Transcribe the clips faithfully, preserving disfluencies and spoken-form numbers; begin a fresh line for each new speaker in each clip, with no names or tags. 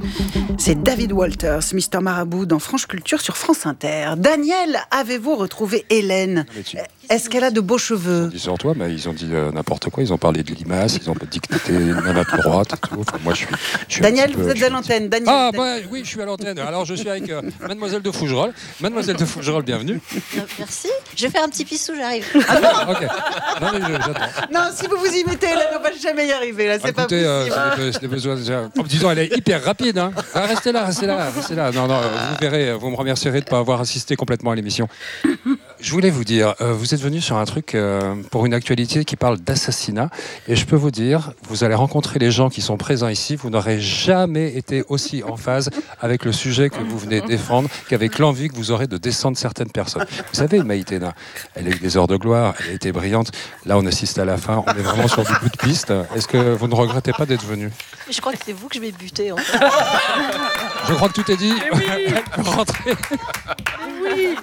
C'est David Walters, Mister Marabout dans France Culture sur France Inter. Daniel, avez-vous retrouvé Hélène ?
Tu...
Est-ce qu'elle a de beaux cheveux ?
Ils ont dit sur toi, mais ils ont dit euh, n'importe quoi. Ils ont parlé de limaces, ils ont dit que t'étais une nana à droite et tout. Enfin, moi, je suis. Je suis
Daniel,
peu,
vous êtes à l'antenne. Daniel,
ah,
Daniel.
bah, oui, je suis à l'antenne. Alors, je suis avec euh, Mademoiselle de Fougerolles. Mademoiselle de Fougerolles, bienvenue.
Merci. Je vais faire un petit pissou, j'arrive.
Ah, non, ok. Non, mais je, j'attends.
Non, si vous vous y mettez, Hélène, on va jamais y arriver. Là, c'est
Écoutez,
pas possible.
Euh, c'est des besoins déjà. Oh, disons, elle est hyper rapide. Hein. Ah, restez là, restez là, restez là. Non, non, vous verrez, vous me remercierez de ne pas avoir assisté complètement à l'émission. Je voulais vous dire, euh, vous êtes venu sur un truc euh, pour une actualité qui parle d'assassinat. Et je peux vous dire, vous allez rencontrer les gens qui sont présents ici. Vous n'aurez jamais été aussi en phase avec le sujet que vous venez défendre qu'avec l'envie que vous aurez de descendre certaines personnes. Vous savez, Maïtena, elle a eu des heures de gloire, elle a été brillante. Là, on assiste à la fin. On est vraiment sur du bout de piste. Est-ce que vous ne regrettez pas d'être venu ?
Je crois que c'est vous que je vais buter. En fait.
Je crois que tout est dit.
Oui.
Rentrez.
Oui.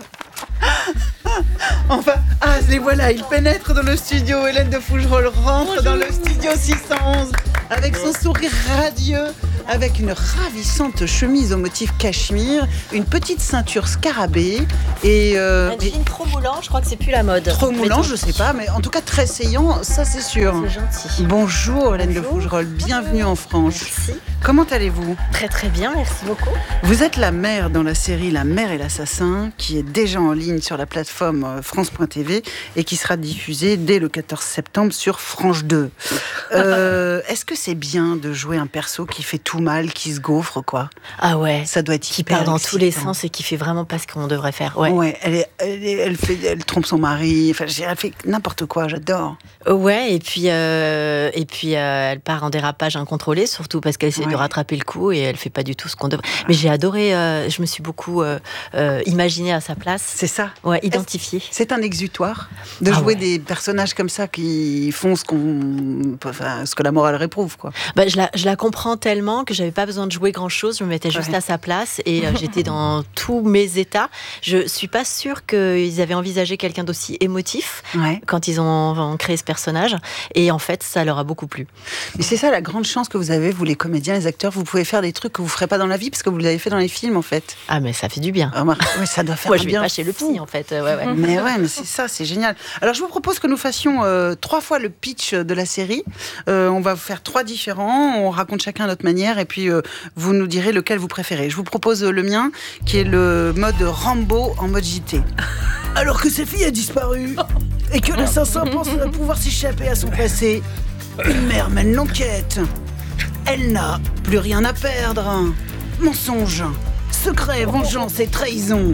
Enfin, ah, les voilà, ils pénètrent dans le studio. Hélène de Fougerolles rentre Bonjour. Dans le studio six cent onze avec son sourire radieux, avec une ravissante chemise au motif cachemire, une petite ceinture scarabée et euh,
un jean trop moulant, je crois que c'est plus la mode.
Trop moulant, je sais pas, mais en tout cas très saillant, ça c'est sûr.
C'est gentil.
Bonjour Hélène
Bonjour.
de Fougerolles, bienvenue en France.
Merci.
Comment allez-vous ?
Très très bien, merci beaucoup.
Vous êtes la mère dans la série La Mère et l'Assassin, qui est déjà en ligne sur la plateforme France point T V et qui sera diffusée dès le quatorze septembre sur France deux. Euh, est-ce que c'est bien de jouer un perso qui fait tout mal, qui se gaufre, quoi ?
Ah ouais.
Ça doit être
qui
hyper
part dans
excitant.
tous les sens et qui fait vraiment pas ce qu'on devrait faire. Ouais.
Ouais, elle, est, elle, est, elle, fait, elle trompe son mari, enfin, elle fait n'importe quoi, j'adore.
Ouais, et puis, euh, et puis euh, elle part en dérapage incontrôlé, surtout parce qu'elle essaie ouais. de rattraper le coup et elle fait pas du tout ce qu'on devrait. Mais j'ai adoré, euh, je me suis beaucoup euh, euh, imaginée à sa place.
C'est ça.
Ouais, identifiée.
C'est un exutoire de
ah
jouer
ouais.
des personnages comme ça qui font ce qu'on, enfin, ce que la morale réprouve, quoi.
Bah, je la, je la comprends tellement que j'avais pas besoin de jouer grand chose. Je me mettais juste ouais. à sa place et euh, j'étais dans tous mes états. Je suis pas sûre qu'ils avaient envisagé quelqu'un d'aussi émotif
ouais.
quand ils ont, ont créé ce personnage. Et en fait, ça leur a beaucoup plu.
Et c'est ça la grande chance que vous avez, vous les comédiens, les acteurs. Vous pouvez faire des trucs que vous ferez pas dans la vie parce que vous l'avez fait dans les films, en fait.
Ah, mais ça fait du bien.
Ah, ouais, ça doit faire
Moi,
du
je
bien.
Moi, je vais pas chez le psy, en fait. Ouais, ouais.
Mais ouais, mais c'est ça, c'est génial. Alors, je vous propose que nous fassions euh, trois fois le pitch de la série. Euh, on va vous faire trois différents. On raconte chacun à notre manière et puis euh, vous nous direz lequel vous préférez. Je vous propose le mien, qui est le mode Rambo en mode J T. Alors que sa fille a disparu et que l'assassin pense pouvoir s'échapper à son passé, une mère mène l'enquête. Elle n'a plus rien à perdre. Mensonge, secret, vengeance et trahison.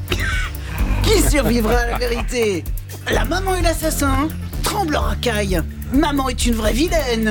Qui survivra à la vérité ? La maman et l'assassin tremblent en racaille. Maman est une vraie vilaine.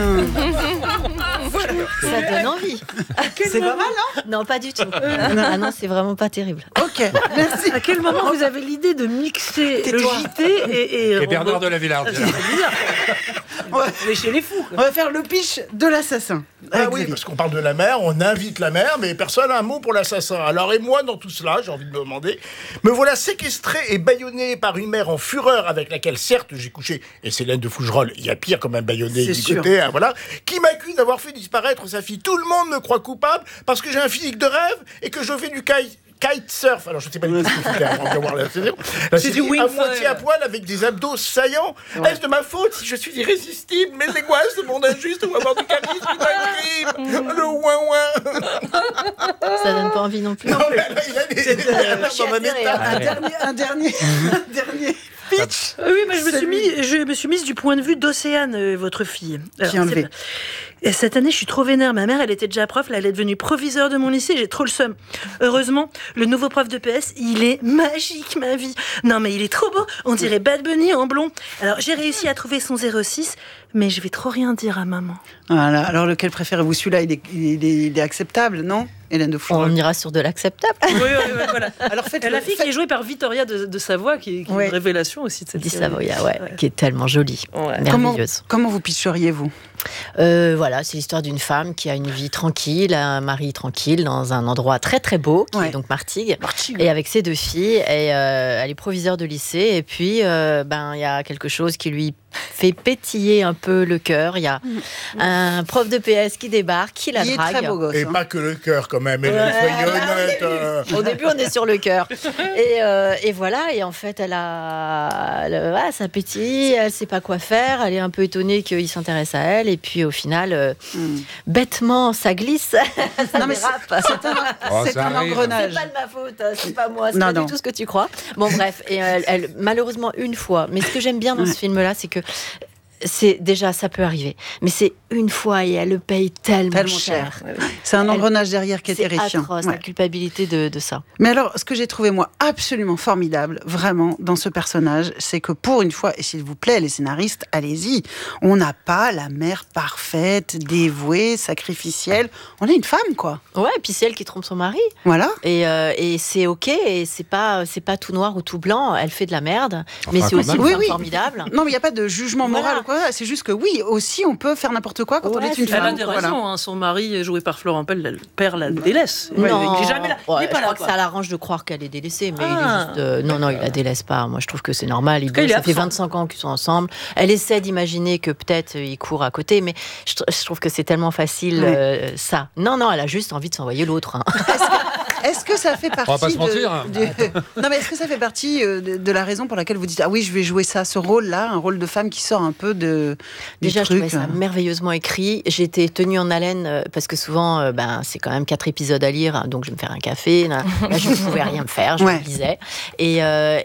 Ça donne envie.
C'est pas mal, non ?
Non, pas du tout. Ah non, c'est vraiment pas terrible.
Ok, merci.
À quel moment vous avez l'idée de mixer Tais-toi. le J T et...
Et, et Bernard de la Villardière.
Ouais.
Mais chez les fous.
On va faire le pitch de l'assassin.
Ah oui, parce qu'on parle de la mère, on invite la mère, mais personne n'a un mot pour l'assassin. Alors, et moi, dans tout cela, j'ai envie de me demander, me voilà séquestré et bâillonné par une mère en fureur avec laquelle, certes, j'ai couché, et c'est Hélène de Fougerolles, il y a pire comme un bâillonné du
sûr.
côté, hein, voilà, qui m'accuse d'avoir fait disparaître sa fille. Tout le monde me croit coupable parce que j'ai un physique de rêve et que je fais du kite. Kitesurf, alors je ne sais pas du tout ce que c'est avant de voir la saison. La
c'est
série
du
à moitié à poil avec des abdos saillants. Ouais. Est-ce de ma faute si je suis irrésistible? Mes angoisses, le monde injuste ou avoir du charisme ou d'un crime? Le ouin ouin.
Ça donne pas envie non plus.
Non, mais là, il a des...
C'est euh,
dans ma
un, un dernier, un dernier, un dernier pitch.
Oui, mais je me, suis mis, je me suis mise du point de vue d'Océane, euh, votre fille. Alors,
qui a enlevé.
Et cette année, je suis trop vénère. Ma mère, elle était déjà prof, là, elle est devenue proviseure de mon lycée, j'ai trop le seum. Heureusement, le nouveau prof de P S, il est magique, ma vie. Non, mais il est trop beau, on dirait Bad Bunny en blond. Alors, j'ai réussi à trouver son zéro six, mais je vais trop rien dire à maman.
Voilà, alors lequel préférez-vous? Celui-là, il est, il est, il est acceptable, non, Hélène de Fougerolles?
On ira sur de l'acceptable.
Oui, oui, oui, voilà.
Alors, faites
la fille faites... qui est jouée par Vittoria de, de Savoie, qui, qui ouais. est une révélation aussi de cette
Di
série.
Savoia, ouais, ouais, qui est tellement jolie, ouais. merveilleuse.
Comment, comment vous pitcheriez-vous?
Euh, voilà, c'est l'histoire d'une femme qui a une vie tranquille, un mari tranquille, dans un endroit très très beau, qui ouais. est donc Martigues, Martigues, et avec ses deux filles. Et, euh, elle est proviseure de lycée, et puis euh, ben il y a quelque chose qui lui fait pétiller un peu le cœur. Il y a un prof de P S qui débarque, qui la
Il est
drague.
très beau gosse.
Et
hein.
pas que le cœur, quand même. Hélène,
Ouais,
soyez
bah,
honnête. euh.
Au début, on est sur le cœur. Et, euh, et voilà, et en fait, elle a, elle, ah, ça pétille, elle sait pas quoi faire, elle est un peu étonnée qu'il s'intéresse à elle, et puis au final, euh,
Mm.
bêtement, ça glisse, ça
Non, mais
dérape.
C'est un,
Oh,
c'est
ça
un
arrive.
engrenage.
C'est pas de ma faute, hein, c'est pas moi, c'est
Non,
pas
non.
du tout ce que tu crois. Bon, bref, et elle, elle- malheureusement une fois. Mais ce que j'aime bien dans
Ouais.
ce film-là, c'est que c'est déjà ça peut arriver, mais c'est une fois et elle le paye tellement,
Tellement
cher.
cher. C'est un
Elle-
engrenage derrière qui est,
C'est
terrifiant.
atroce,
Ouais.
la culpabilité de, de ça.
Mais alors, ce que j'ai trouvé, moi, absolument formidable, vraiment, dans ce personnage, c'est que pour une fois, et s'il vous plaît, les scénaristes, allez-y, on n'a pas la mère parfaite, dévouée, sacrificielle. On est une femme, quoi.
Ouais, et puis c'est elle qui trompe son mari.
Voilà.
Et, euh, et c'est ok, et c'est pas, c'est pas tout noir ou tout blanc, elle fait de la merde, mais
Enfin,
c'est
quand
aussi
même.
une
Oui,
femme
oui.
formidable.
Non, mais il n'y a pas de jugement moral
Voilà.
ou quoi. C'est juste que oui, aussi, on peut faire n'importe quoi quand on
Ouais,
est une
c'est-
femme.
Elle a des
Voilà.
raisons, hein. Son mari est joué par Florent Pell, le père la délaisse.
Non,
Il est jamais là. Il
Ouais,
est pas
je
là,
crois
quoi.
que ça l'arrange de croire qu'elle est délaissée, mais il est
Ah.
juste, euh, non, non, il la délaisse pas. Moi, je trouve que c'est normal. Il
cas, il
bosse,
est
ça fait
absent.
vingt-cinq ans qu'ils sont ensemble. Elle essaie d'imaginer que peut-être euh, il court à côté, mais je, tr- je trouve que c'est tellement facile,
Ouais.
euh, ça. Non, non, elle a juste envie de s'envoyer l'autre. hein.
Est-ce que ça fait partie
On va pas se
de-
mentir.
de- Non, mais est-ce que ça fait partie euh, de, de la raison pour laquelle vous dites ah oui, je vais jouer ça, ce rôle-là, un rôle de femme qui sort un peu de du
Déjà, je
truc.
trouvais ça merveilleusement écrit. J'étais tenue en haleine euh, parce que souvent, euh, ben, c'est quand même quatre épisodes à lire, hein, donc je vais me faire un café. Là, là, je ne pouvais rien me faire, je
Ouais.
me lisais. Et, euh,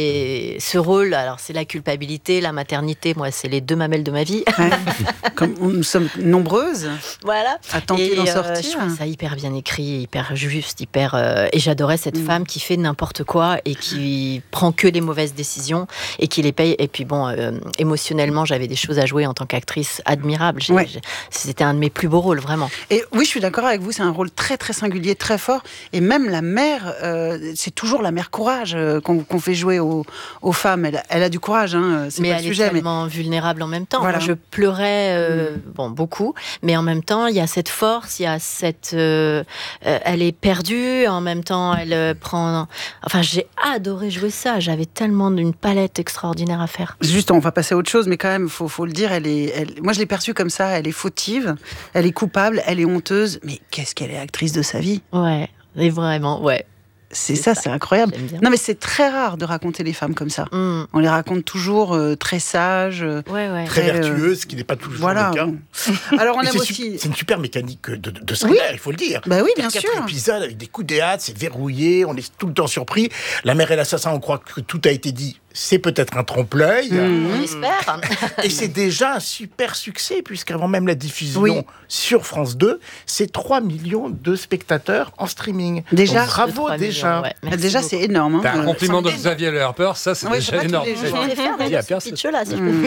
et ce rôle, alors c'est la culpabilité, la maternité. Moi, c'est les deux mamelles de ma vie.
Ouais. Comme nous sommes nombreuses
Voilà.
à tenter
Et,
d'en
euh,
sortir.
je trouvais ça hyper bien écrit, hyper juste, hyper. euh, et j'adorais cette
Mm.
femme qui fait n'importe quoi et qui prend que les mauvaises décisions et qui les paye. Et puis bon, euh, émotionnellement, j'avais des choses à jouer en tant qu'actrice admirable. J'ai-
Ouais.
j'ai- C'était un de mes plus beaux rôles, vraiment.
Et oui, je suis d'accord avec vous, c'est un rôle très très singulier, très fort. Et même la mère, euh, c'est toujours la mère courage euh, qu'on qu'on fait jouer aux, aux femmes. Elle, elle a du courage, hein, c'est
Mais
pas
elle
le sujet.
est
Mais
tellement vulnérable en même temps.
Voilà.
Moi, je pleurais, euh, bon, beaucoup, mais en même temps, il y a cette force, il y a cette, euh, euh, elle est perdue. En même temps, elle euh, prend. Enfin, j'ai adoré jouer ça. J'avais tellement d'une palette extraordinaire à faire.
juste, on va passer à autre chose, mais quand même, faut, faut le dire. Elle est, elle- moi, je l'ai perçue comme ça. Elle est fautive, elle est coupable, elle est honteuse. Mais qu'est-ce qu'elle est actrice de sa vie?
Ouais, et vraiment, ouais.
C'est
C'est
ça,
ça.
c'est incroyable.
J'aime bien.
Non, mais c'est très rare de raconter les femmes comme ça.
Hum,
On les raconte toujours euh, très sages. euh,
ouais, ouais.
Très
Très, euh,
vertueuse, ce qui n'est pas toujours
voilà.
le cas.
bon. Alors, on
Mais
aime
c'est su-
aussi.
c'est une super mécanique de, de, de thriller, il faut le dire.
Bah oui, bien
Quatre
sûr.
épisodes avec des coups de théâtre, c'est verrouillé, on est tout le temps surpris. La mère et l'assassin, on croit que tout a été dit. C'est peut-être un trompe-l'œil.
Mmh.
On espère.
Et c'est déjà un super succès, puisqu'avant même la diffusion
Oui.
sur France deux, c'est trois millions de spectateurs en streaming.
Déjà.
Donc, bravo
trois
déjà.
millions, ouais. Merci
Déjà,
beaucoup.
c'est énorme. hein.
T'as un
Euh,
compliment de
sans-
Xavier Le Harper, ça c'est
Oui,
déjà
c'est pas tous
énorme.
les jours.
Je vais faire
Il y a
d'ailleurs ce
personne.
pitch-là, si je peux.
Mmh.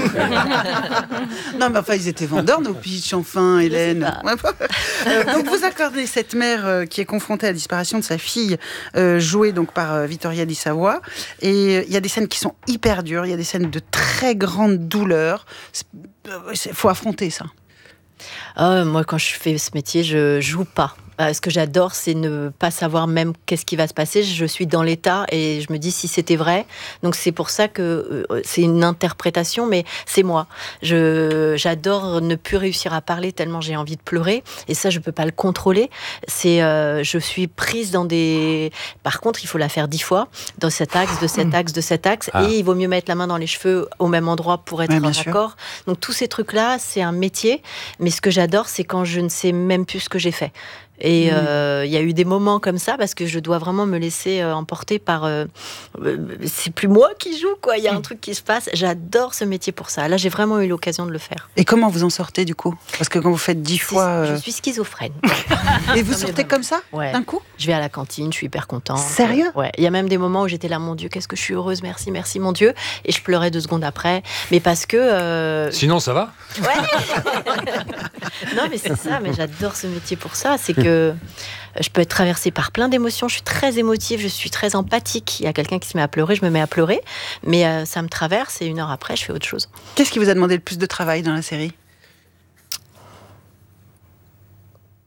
Non, mais enfin, ils étaient vendeurs, nos pitchs, enfin, Hélène.
pas.
Ouais, bah. Euh, donc, vous accordez cette mère euh, qui est confrontée à la disparition de sa fille, euh, jouée donc par euh, Vittoria Di Savoie. Et euh, il y a des scènes qui sont hyper dures, il y a des scènes de très grande douleur. Il faut affronter ça.
Ah, moi, quand je fais ce métier, je joue pas. Euh, ce que j'adore, c'est ne pas savoir même qu'est-ce qui va se passer. Je suis dans l'état et je me dis si c'était vrai. Donc c'est pour ça que euh, c'est une interprétation, mais c'est moi. Je j'adore ne plus réussir à parler tellement j'ai envie de pleurer. Et ça, je peux pas le contrôler. C'est euh, je suis prise dans des. Par contre, il faut la faire dix fois dans cet axe, de cet axe, de cet axe,
Ah.
et il vaut mieux mettre la main dans les cheveux au même endroit pour être
Ouais, bien
en
sûr.
accord. Donc tous ces trucs-là, c'est un métier. Mais ce que j'adore, c'est quand je ne sais même plus ce que j'ai fait. Et il
Mmh.
euh, y a eu des moments comme ça parce que je dois vraiment me laisser euh, emporter par. Euh, euh, c'est plus moi qui joue, quoi. Il y a un truc qui se passe. J'adore ce métier pour ça. Là, j'ai vraiment eu l'occasion de le faire.
Et comment vous en sortez du coup? Parce que quand vous faites dix
C'est-
fois. euh,
Je suis schizophrène.
Et vous
Non, mais
sortez
vraiment.
comme ça
Ouais.
d'un coup?
Je vais à la cantine, je suis hyper contente.
Sérieux?
Ouais. Il y a même des moments où j'étais là, mon Dieu, qu'est-ce que je suis heureuse, merci, merci, mon Dieu. Et je pleurais deux secondes après. Mais parce que. euh,
Sinon, ça va?
Ouais. Non, mais c'est ça, mais j'adore ce métier pour ça. C'est que je peux être traversée par plein d'émotions. Je suis très émotive, je suis très empathique. Il y a quelqu'un qui se met à pleurer, je me mets à pleurer. Mais euh, ça me traverse et une heure après, je fais autre chose.
Qu'est-ce qui vous a demandé le plus de travail dans la série?
Oh,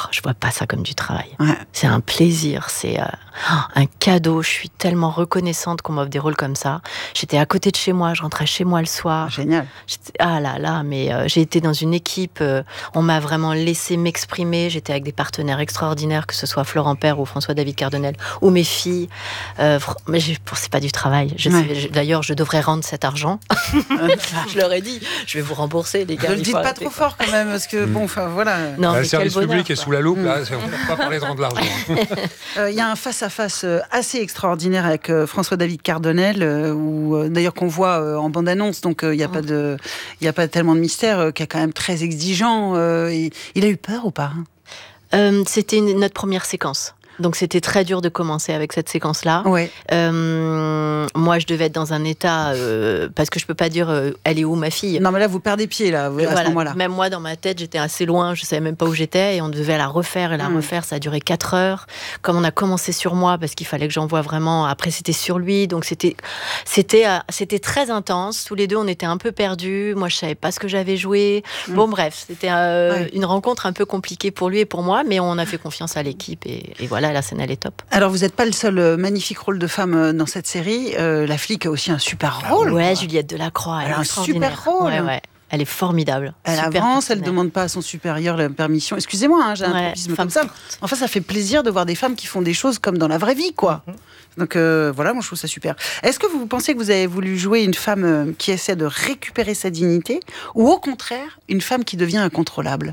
je vois pas ça comme du travail.
Ouais.
C'est un plaisir, c'est euh, un cadeau. Je suis tellement reconnaissante qu'on m'offre des rôles comme ça. J'étais à côté de chez moi, je rentrais chez moi le soir.
Génial.
J'étais- ah là là, mais euh, j'ai été dans une équipe, euh, on m'a vraiment laissé m'exprimer. J'étais avec des partenaires extraordinaires, que ce soit Florent Père ou François-David Cardonnel, ou mes filles. Euh, fr- mais j'ai- c'est pas du travail. Je
Ouais.
sais- je- d'ailleurs, je devrais rendre cet argent. Je leur ai dit, je vais vous rembourser, les gars.
Ne le
il
dites
faut
pas
arrêter,
trop
quoi.
fort quand même, parce que bon, enfin voilà.
Non,
Bah,
mais
le service
quel bonheur,
public est
quoi.
sous la loupe, là, c'est- on ne peut pas parler de rendre l'argent.
Euh, Il y a un face-à-face euh, assez extraordinaire avec euh, François-David Cardonnel, euh, où, euh, d'ailleurs qu'on voit euh, en bande-annonce, donc il n'y a, pas de- y a pas tellement de mystère, euh, qui est quand même très exigeant. euh, et il a eu peur ou pas?
Euh, C'était une- notre première séquence. Donc c'était très dur de commencer avec cette séquence-là.
Ouais.
Euh, moi, je devais être dans un état euh, parce que je peux pas dire euh, elle est où ma fille.
Non, mais là, vous perdez pied, là, à
Voilà.
ce moment-là.
Même moi, dans ma tête, j'étais assez loin, je savais même pas où j'étais, et on devait la refaire et la
Mm.
refaire. Ça a duré quatre heures. Comme on a commencé sur moi, parce qu'il fallait que j'envoie vraiment. Après, c'était sur lui, donc c'était, c'était, euh, c'était très intense. Tous les deux, on était un peu perdus. Moi, je savais pas ce que j'avais joué.
Mm.
Bon, bref, c'était euh,
Ouais.
une rencontre un peu compliquée pour lui et pour moi, mais on a fait confiance à l'équipe, et, et voilà, la scène, elle est top.
Alors, vous n'êtes pas le seul euh, magnifique rôle de femme euh, dans cette série. Euh, la flic a aussi un super rôle.
Ouais,
quoi.
Juliette Delacroix, elle,
Elle a
est
un
extraordinaire.
super rôle.
Ouais, ouais. Elle est formidable.
Elle
Super
avance, elle
personnelle.
demande pas à son supérieur la permission. Excusez-moi, hein, j'ai un
Ouais,
tropisme
femme
comme ça.
forte.
Enfin, ça fait plaisir de voir des femmes qui font des choses comme dans la vraie vie, quoi. Donc euh, voilà, moi je trouve ça super. Est-ce que vous pensez que vous avez voulu jouer une femme euh, qui essaie de récupérer sa dignité, ou au contraire, une femme qui devient incontrôlable?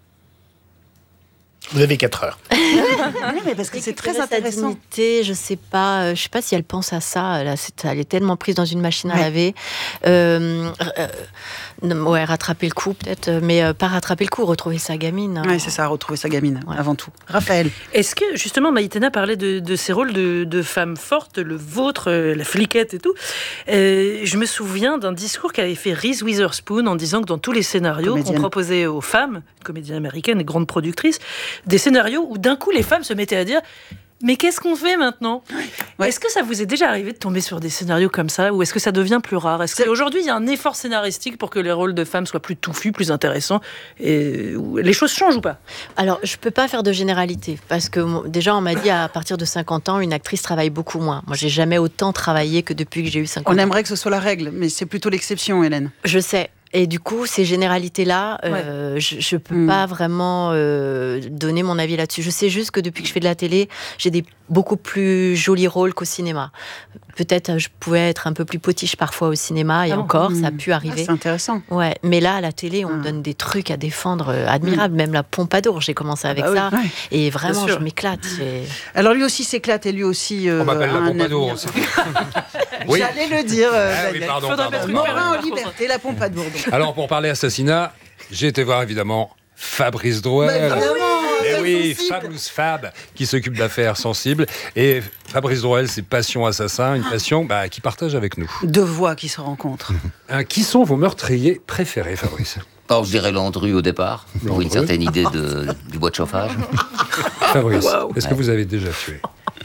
Vous avez quatre heures.
Oui, mais parce que c'est très
Récupérer sa
intéressant.
dignité, je sais pas, euh, je sais pas si elle pense à ça. Là, c'est- elle est tellement prise dans une machine à
Ouais.
laver. Euh, euh, non, ouais, rattraper le coup peut-être, mais euh, pas rattraper le coup, retrouver sa gamine.
Oui, c'est ça, retrouver sa gamine,
Ouais.
avant tout. Raphaël.
Est-ce que, justement, Maïtena parlait de, de ces rôles de, de femmes fortes, le vôtre, euh, la fliquette et tout. Euh, je me souviens d'un discours qu'avait fait Reese Witherspoon en disant que dans tous les scénarios qu'on
Comédienne.
proposait aux femmes, comédienne américaine et grande productrice, des scénarios où d'un coup les femmes se mettaient à dire mais qu'est-ce qu'on fait maintenant?
Ouais.
Est-ce que ça vous est déjà arrivé de tomber sur des scénarios comme ça, ou est-ce que ça devient plus rare? Est-ce qu'aujourd'hui il y a un effort scénaristique pour que les rôles de femmes soient plus touffus, plus intéressants, et où les choses changent ou pas?
Alors, je peux pas faire de généralité parce que mon- déjà on m'a dit à partir de cinquante ans, une actrice travaille beaucoup moins. Moi, j'ai jamais autant travaillé que depuis que j'ai eu cinquante
On
ans.
aimerait que ce soit la règle, mais c'est plutôt l'exception, Hélène.
Je sais. Et du coup, ces généralités-là, euh, je, je peux
Mm.
pas vraiment euh, donner mon avis là-dessus. Je sais juste que depuis que je fais de la télé, j'ai des beaucoup plus jolis rôles qu'au cinéma. Peut-être euh, je pouvais être un peu plus potiche parfois au cinéma, et
Ah bon
encore, ça a
Mm.
pu
Ah,
arriver.
c'est intéressant.
Ouais, mais là, à la télé, on
Ah.
me donne des trucs à défendre euh, admirables. Même la Pompadour, j'ai commencé avec
bah oui.
ça.
Ouais.
Et vraiment,
Bien sûr.
je m'éclate. C'est-
Alors lui aussi s'éclate et lui aussi. euh,
On m'appelle
a
la
un
Pompadour
avenir.
aussi. Oui.
J'allais le dire. euh,
Ah oui,
Daniel.
pardon,
Faudrait
pardon,
mettre une
pardon.
Morin en liberté, la Pompadour. donc.
Alors, pour parler assassinat, j'ai été voir évidemment Fabrice Drouel.
Bah, évidemment,
Mais
très
oui,
sensible.
Fabulous Fab, qui s'occupe d'affaires sensibles. Et Fabrice Drouel, c'est passion assassin, une passion bah, qu'il partage avec nous.
Deux voix qui se rencontrent.
Hein, qui sont vos meurtriers préférés, Fabrice?
Alors, je dirais Landru au départ, pour
Landru.
une certaine idée de, du bois de chauffage.
Fabrice,
Wow.
est-ce que vous avez déjà tué?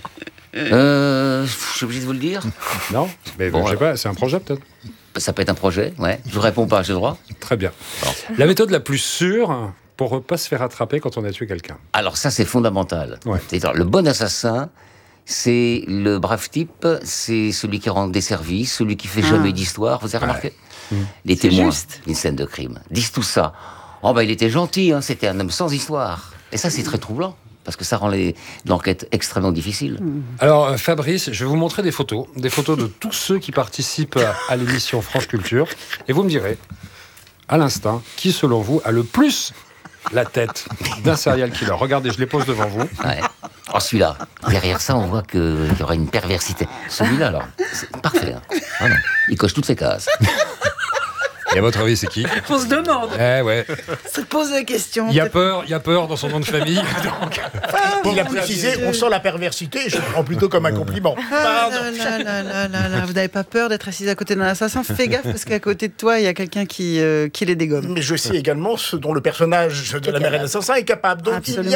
Euh, je suis obligé de vous le dire.
Non? Mais
Bon,
je sais
alors.
pas, c'est un projet peut-être?
Ça peut être un projet, ouais. Je vous réponds pas, j'ai le droit.
Très bien. La méthode la plus sûre pour ne pas se faire attraper quand on a tué quelqu'un?
Alors ça, c'est fondamental.
Ouais.
C'est-à-dire, le bon assassin, c'est le brave type, c'est celui qui rend des services, celui qui fait
Ah.
jamais d'histoire. Vous avez remarqué? Les
C'est
témoins
juste.
d'une scène de crime disent tout ça. Oh ben, il était gentil, hein, c'était un homme sans histoire. Et ça, c'est très troublant, parce que ça rend les- l'enquête extrêmement difficile.
Alors, euh, Fabrice, je vais vous montrer des photos, des photos de tous ceux qui participent à, à l'émission France Culture, et vous me direz, à l'instant, qui selon vous a le plus la tête d'un serial killer? Regardez, je les pose devant vous.
Ouais. Oh, celui-là, derrière ça, on voit que- qu'il y aura une perversité. Celui-là, alors, c'est parfait. Hein. Vraiment. Il coche toutes ses cases.
Et à votre avis, c'est qui?
On se demande.
Eh ouais,
Ça te pose la question.
il y a peur, il y a peur dans son nom de famille. Donc,
Il a précisé, on sent la perversité, je le prends plutôt comme un compliment.
Ah
Pardon.
là là là là là là. Vous n'avez pas peur d'être assise à côté d'un assassin? Fais gaffe parce qu'à côté de toi, il y a quelqu'un qui, euh, qui les dégomme.
Mais je sais également ce dont le personnage de la mère et l'assassin est capable. Donc il y
Absolument.
a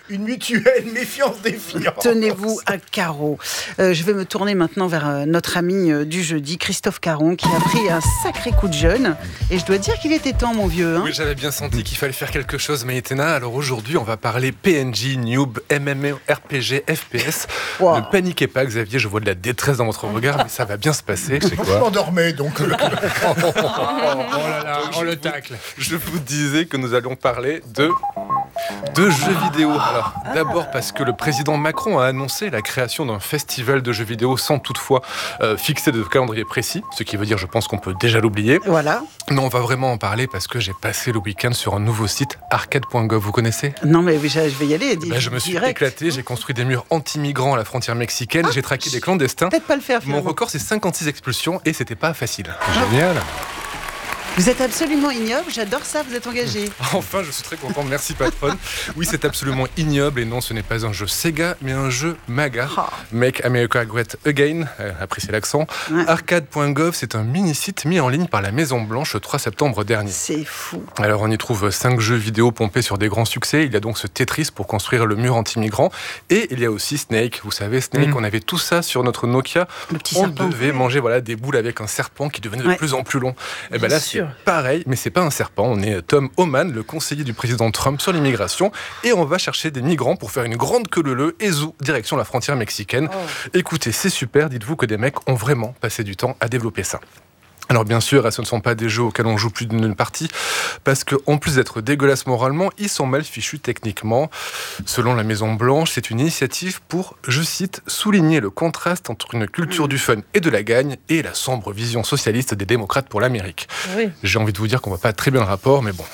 une mutuelle méfiance-défiance.
Tenez-vous à carreau. Euh, je vais me tourner maintenant vers euh, notre ami euh, du jeudi, Christophe Caron, qui a pris un sacré coup de jeûne. Et je dois dire qu'il était temps, mon vieux. Hein.
Oui, j'avais bien senti qu'il fallait faire quelque chose, Maïtena. Alors aujourd'hui, on va parler P N J, Noob, M M O, R P G, F P S.
Wow.
Ne paniquez pas, Xavier, je vois de la détresse dans votre regard, mais ça va bien se passer. C'est
Je
quoi
m'endormais, donc.
oh, là là, on le tacle. Je vous disais que nous allions parler de... de jeux vidéo. Alors, d'abord parce que le président Macron a annoncé la création d'un festival de jeux vidéo sans toutefois euh, fixer de calendrier précis, ce qui veut dire, je pense qu'on peut déjà l'oublier.
Voilà.
Mais on va vraiment en parler parce que j'ai passé le week-end sur un nouveau site, arcade point gov. Vous connaissez ?
Non, mais je vais y aller.
Ben, je me suis
direct.
éclaté, j'ai construit des murs anti-migrants à la frontière mexicaine,
Ah,
j'ai traqué des clandestins.
Peut-être pas le faire,
Mon
finalement.
record, c'est cinquante-six expulsions et c'était pas facile.
Génial.
Vous êtes absolument ignoble, j'adore ça, vous êtes engagé.
Enfin, je suis très content, merci patronne. Oui, c'est absolument ignoble et non, ce n'est pas un jeu Sega, mais un jeu MAGA.
Oh.
Make America Great Again, euh, appréciez l'accent.
Ouais.
arcade point gov, c'est un mini-site mis en ligne par la Maison Blanche le trois septembre dernier.
C'est fou.
Alors, on y trouve cinq jeux vidéo pompés sur des grands succès. Il y a donc ce Tetris pour construire le mur anti-migrant. Et il y a aussi Snake. Vous savez, Snake,
Mmh.
on avait tout ça sur notre Nokia.
Le petit
On
serpent.
devait manger voilà, des boules avec un serpent qui devenait de
Ouais.
plus en plus long. Et ben
Bien
là, c'est
sûr.
pareil, mais c'est pas un serpent. On est Tom Homan, le conseiller du président Trump sur l'immigration. Et on va chercher des migrants pour faire une grande queue leu et zou, direction la frontière mexicaine.
Oh.
Écoutez, c'est super. Dites-vous que des mecs ont vraiment passé du temps à développer ça. Alors bien sûr, ce ne sont pas des jeux auxquels on joue plus d'une partie, parce qu'en plus d'être dégueulasses moralement, ils sont mal fichus techniquement. Selon la Maison Blanche, c'est une initiative pour, je cite, souligner le contraste entre une culture du fun et de la gagne et la sombre vision socialiste des démocrates pour l'Amérique.
Oui.
J'ai envie de vous dire qu'on voit pas très bien le rapport, mais bon,